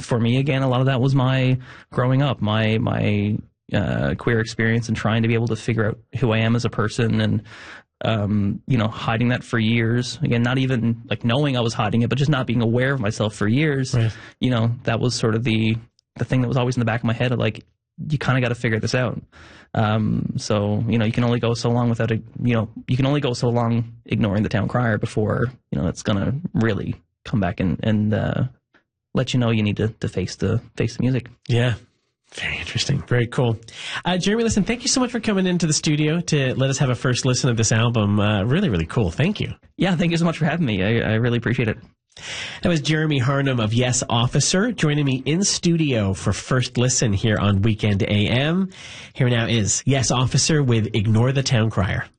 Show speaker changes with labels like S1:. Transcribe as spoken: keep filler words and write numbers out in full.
S1: for me, again, a lot of that was my growing up, my my uh, queer experience, and trying to be able to figure out who I am as a person, and um, you know, hiding that for years. Again, not even like knowing I was hiding it, but just not being aware of myself for years.
S2: Right.
S1: You know, that was sort of the the thing that was always in the back of my head of like, you kind of got to figure this out. Um, so, you know, you can only go so long without a, you know, you can only go so long ignoring the town crier before, you know, it's going to really come back and, and, uh, let you know you need to, to face the, face the music.
S2: Yeah. Very interesting. Very cool. Uh, Jeremy, listen, thank you so much for coming into the studio to let us have a first listen of this album. Uh, really, really cool. Thank you.
S1: Yeah. Thank you so much for having me. I, I really appreciate it.
S2: That was Jeremy Harnum of Yes Officer joining me in studio for First Listen here on Weekend A M. Here now is Yes Officer with Ignore the Town Crier.